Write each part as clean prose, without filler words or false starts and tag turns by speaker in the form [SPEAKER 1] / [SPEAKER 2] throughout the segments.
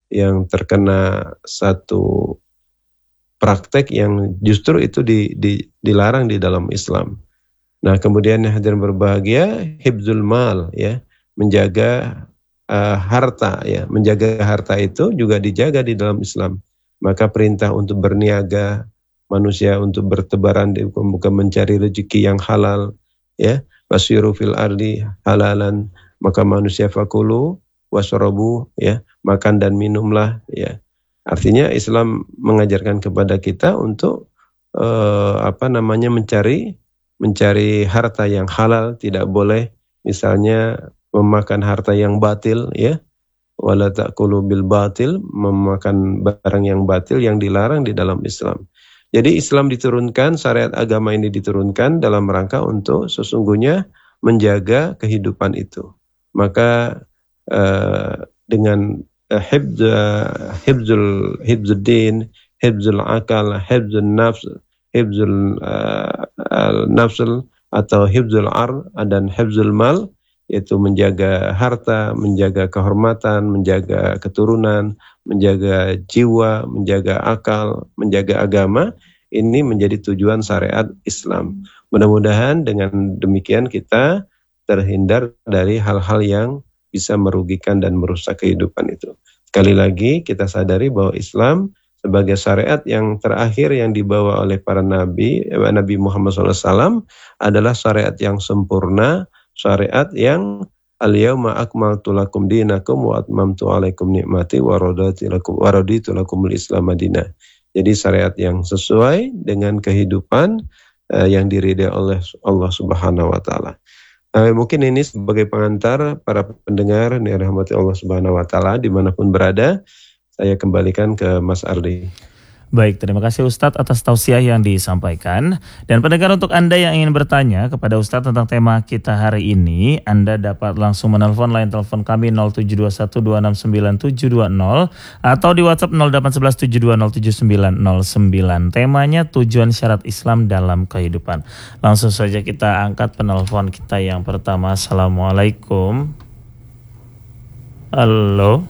[SPEAKER 1] yang terkena satu praktek yang justru itu dilarang di dalam Islam. Nah, kemudian yang hadirin berbahagia, hifzul mal, ya, menjaga harta, ya, menjaga harta itu juga dijaga di dalam Islam. Maka perintah untuk berniaga, manusia untuk bertebaran di muka mencari rezeki yang halal, ya, wasiru fil ardi halalan, maka manusia fakulu wasrabu, ya, makan dan minumlah, ya. Artinya Islam mengajarkan kepada kita untuk mencari harta yang halal, tidak boleh misalnya memakan harta yang batil, ya. Wala ta'kulu bil batil, memakan barang yang batil yang dilarang di dalam Islam. Jadi Islam diturunkan, syariat agama ini diturunkan dalam rangka untuk sesungguhnya menjaga kehidupan itu. Maka dengan hibzul din, hibzul akal, hibzul nafs, hibzul nafsul atau hibzul dan hibzul mal, yaitu menjaga harta, menjaga kehormatan, menjaga keturunan, menjaga jiwa, menjaga akal, menjaga agama. Ini menjadi tujuan syariat Islam. Mudah-mudahan dengan demikian kita terhindar dari hal-hal yang bisa merugikan dan merusak kehidupan itu. Sekali lagi kita sadari bahwa Islam sebagai syariat yang terakhir yang dibawa oleh para nabi, Nabi Muhammad SAW adalah syariat yang sempurna, syariat yang al-yauma akmaltu lakum dinakum wa atmamtu alaikum ni'mati wa raditu lakumul Islam madinah. Jadi syariat yang sesuai dengan kehidupan yang diridai oleh Allah Subhanahu wa taala. Mungkin ini sebagai pengantar para pendengar yang dirahmati Allah Subhanahu wa taala dimanapun berada, saya kembalikan ke Mas Ardi.
[SPEAKER 2] Baik, terima kasih Ustadz atas tausiah yang disampaikan. Dan pendengar, untuk Anda yang ingin bertanya kepada Ustadz tentang tema kita hari ini, Anda dapat langsung menelpon line telepon kami 0721269720 atau di WhatsApp 081172079909. Temanya tujuan syarat Islam dalam kehidupan. Langsung saja kita angkat penelpon kita yang pertama. Assalamualaikum. Halo,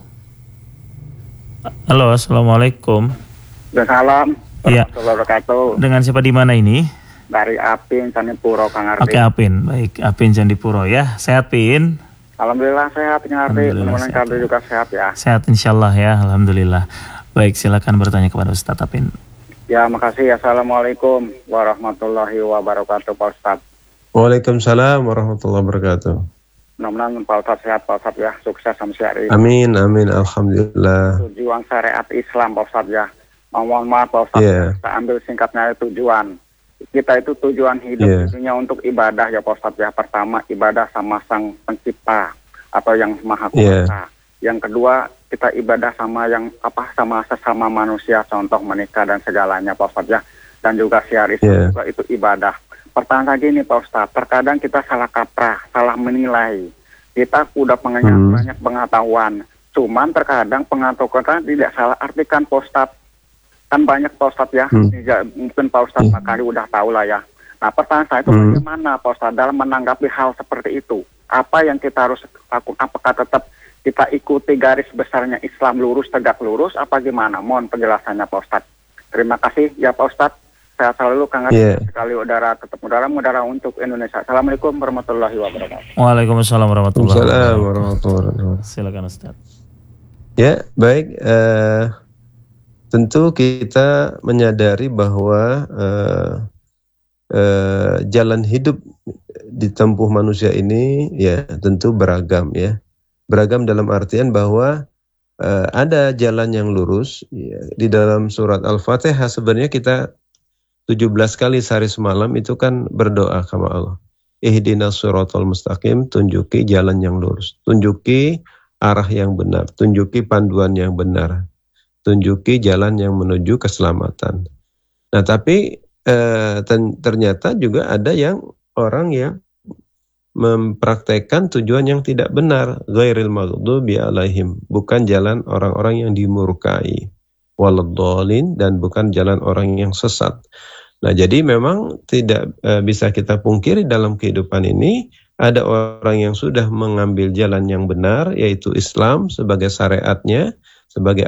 [SPEAKER 2] assalamualaikum.
[SPEAKER 3] Salam.
[SPEAKER 2] Iya. Dengan siapa di mana ini?
[SPEAKER 3] Dari Apin Candipuro, Kang Ardi.
[SPEAKER 2] Oke, Apin. Baik, Apin Candipuro ya. Sehat, Pin?
[SPEAKER 3] Alhamdulillah sehat, Kang Ardi. Mudah-mudahan Kang Ardi juga sehat ya.
[SPEAKER 2] Sehat insyaallah ya, alhamdulillah. Baik, silakan bertanya kepada Ustadz Apin.
[SPEAKER 3] Ya, makasih. Assalamualaikum warahmatullahi wabarakatuh, Pak Ustadz.
[SPEAKER 1] Waalaikumsalam warahmatullahi wabarakatuh.
[SPEAKER 3] Mudah-mudahan Pak Ustadz sehat, Pak Ustadz ya. Sukses sama si hari.
[SPEAKER 1] Amin, alhamdulillah.
[SPEAKER 3] Tujuan syariat Islam, Pak Ustadz ya. Mohon maaf Pak Ustadz, kita ambil singkatnya tujuan. Kita itu tujuan hidup itunya untuk ibadah ya Pak Ustadz ya. Pertama, ibadah sama Sang Pencipta atau yang Maha Kuasa. Yang kedua, kita ibadah sama sama sesama manusia, contoh menikah dan segalanya Pak Ustadz ya. Dan juga siar Islam juga itu ibadah. Pertanyaan lagi nih Pak Ustadz, terkadang kita salah kaprah, salah menilai. Kita udah banyak pengetahuan, cuman terkadang pengetahuan tidak salah artikan Pak Ustadz. Kan banyak Pak Ustadz ya, mungkin Pak Ustadz kali udah tahu lah ya. Nah, pertanyaan saya itu bagaimana Pak Ustadz dalam menanggapi hal seperti itu? Apa yang kita harus lakukan? Apakah tetap kita ikuti garis besarnya Islam lurus, tegak lurus, apa gimana? Mohon penjelasannya Pak Ustadz. Terima kasih ya Pak Ustadz. Sehat selalu, Kang Ardi. Sekali udara, tetap udara untuk Indonesia. Assalamualaikum warahmatullahi wabarakatuh.
[SPEAKER 2] Waalaikumsalam warahmatullahi wabarakatuh. Silakan Ustadz.
[SPEAKER 1] Ya, baik. Tentu kita menyadari bahwa jalan hidup ditempuh manusia ini ya tentu beragam ya. Beragam dalam artian bahwa ada jalan yang lurus ya. Di dalam surat Al-Fatihah sebenarnya kita 17 kali sehari semalam itu kan berdoa kepada Allah. Ihdinas siratal mustaqim, tunjuki jalan yang lurus, tunjuki arah yang benar, tunjuki panduan yang benar, tunjuki jalan yang menuju keselamatan. Nah, tapi ternyata juga ada orang yang mempraktekkan tujuan yang tidak benar, ghairil maghdubi alaihim, bukan jalan orang-orang yang dimurkai, waladhdallin, dan bukan jalan orang yang sesat. Nah, jadi memang tidak bisa kita pungkiri dalam kehidupan ini ada orang yang sudah mengambil jalan yang benar, yaitu Islam sebagai syariatnya, sebagai